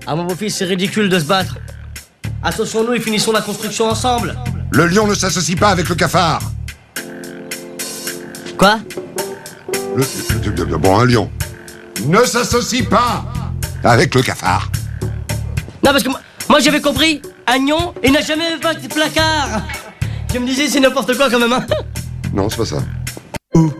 Ah mon beau-fils, c'est ridicule de se battre. Associons-nous et finissons la construction ensemble. Le lion ne s'associe pas avec le cafard. Quoi? Bon, un lion ne s'associe pas avec le cafard. Non, parce que moi j'avais compris, un lion, il n'a jamais fait de placard. Je me disais, c'est n'importe quoi quand même, hein. Non, c'est pas ça.